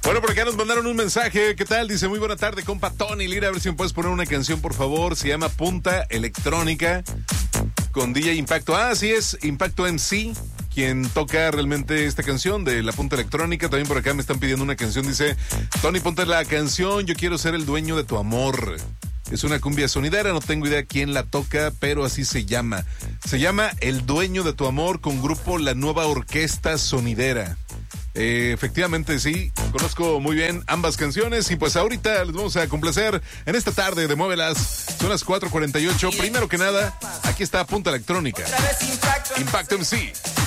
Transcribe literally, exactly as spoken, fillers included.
Bueno, por acá nos mandaron un mensaje. ¿Qué tal? Dice, muy buena tarde, compa Tony Lira. A ver si me puedes poner una canción, por favor. Se llama Punta Electrónica con D J Impacto. Ah, así es, Impacto M C, quien toca realmente esta canción de la Punta Electrónica. También por acá me están pidiendo una canción. Dice, Tony, ponte la canción Yo quiero ser el dueño de tu amor. Es una cumbia sonidera, no tengo idea quién la toca, pero así se llama. Se llama El Dueño de tu Amor con grupo La Nueva Orquesta Sonidera. Eh, efectivamente, sí, conozco muy bien ambas canciones y pues ahorita les vamos a complacer en esta tarde de Muévelas. Son las cuatro cuarenta y ocho. Primero que nada, aquí está Punta Electrónica. Impacto M C.